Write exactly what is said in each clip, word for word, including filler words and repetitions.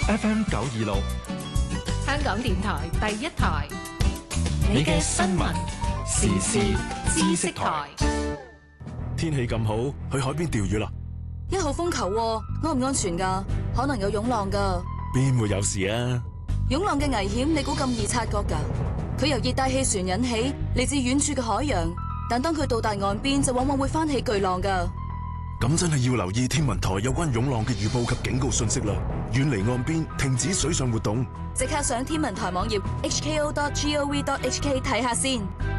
F M 九二六， 香港電台第一台， 你嘅新聞時事知識台。天氣咁好，去海邊釣魚啦！ 一號風球喎，安唔安全㗎？可能有湧浪㗎。 邊會有事啊？ 湧浪嘅危險，你估咁易察覺㗎？佢由熱帶氣旋引起，嚟自遠處嘅海洋，但當佢到達岸邊，就往往會翻起巨浪㗎。 咁真係要留意天文台有關湧浪嘅預報及警告信息啦！遠離岸邊，停止水上活動。 即刻上天文台網頁 h k o dot gov dot h k 睇下先。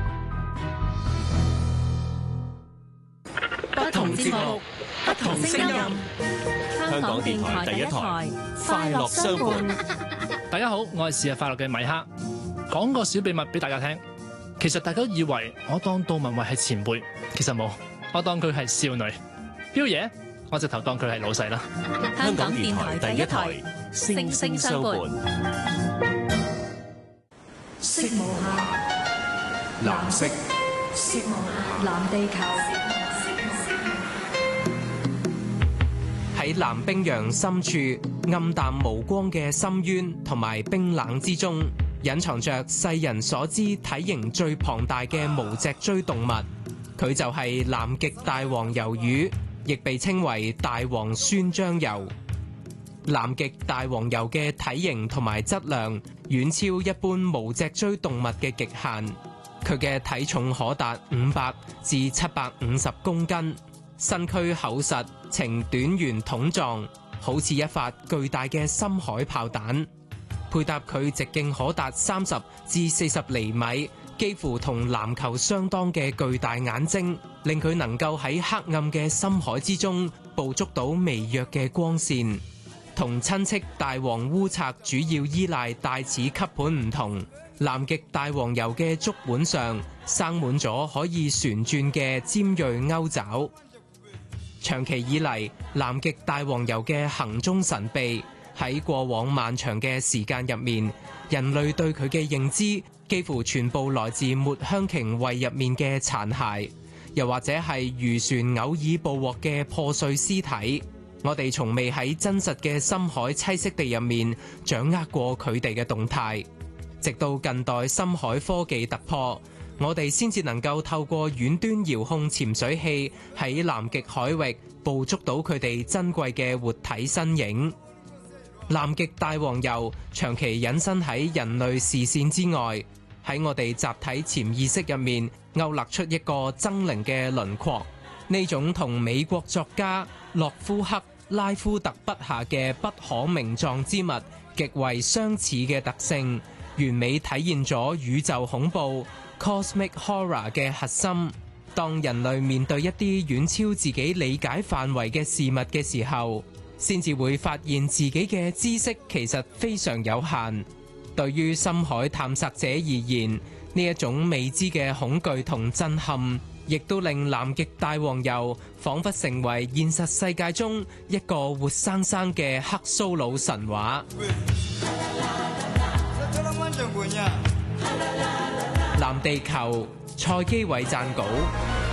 不同節目，不同聲音。香港電台第一台，快樂相伴。 大家好，我係是日快樂嘅米克。講個小秘密俾大家聽，其實大家以為我當杜文慧係前輩，其實冇，我當佢係少女。彪爺，我直頭當佢係老細啦。 香港電台第一台，聲聲相伴。色無限，藍色，色無限，藍地球。 喺南冰洋深處暗淡無光嘅深淵同埋冰冷之中，隱藏着世人所知體型最龐大嘅無脊椎動物，佢就係南極大黃魷魚，亦被稱為大黃酸漿魷。南極大黃魷嘅體型同埋質量遠超一般無脊椎動物嘅極限，佢嘅體重可達五百至七百五十公斤。身軀厚實，呈短圓筒狀，好似一發巨大嘅深海炮彈。配搭佢直徑可達三十至四十厘米，幾乎同籃球相當嘅巨大眼睛，令佢能夠喺黑暗嘅深海之中捕捉到微弱嘅光線。同親戚大黃烏賊主要依賴帶齒吸盤唔同，南極大黃魷嘅足腕上生滿咗可以旋轉嘅尖銳鈎爪。長期以嚟，南極大黃魷嘅行蹤神秘，喺過往漫長嘅時間入面，人類對佢嘅認知幾乎全部來自抹香鯨胃入面嘅殘骸，又或者係漁船偶爾捕獲嘅破碎屍體。我哋從未喺真實嘅深海棲息地入面掌握過佢哋嘅動態，直到近代深海科技突破，我哋先至能夠透過遠端遙控潛水器喺南極海域捕捉到佢哋珍貴嘅活體身影。南極大黃魷長期隱身喺人類視線之外，喺我哋集體潛意識入面勾勒出一個猙獰嘅輪廓。呢種同美國作家洛夫克拉夫特筆下嘅不可名狀之物極為相似嘅特性，完美體現咗宇宙恐怖 Cosmic Horror 嘅核心。當人類面對一啲遠超自己理解範圍嘅事物嘅時候，先至會發現自己嘅知識其實非常有限。對於深海探索者而言，呢一種未知嘅恐懼同震撼，亦都令南極大黃魷彷彿成為現實世界中一個活生生嘅黑蘇魯神話。藍地球，蔡基偉撰稿。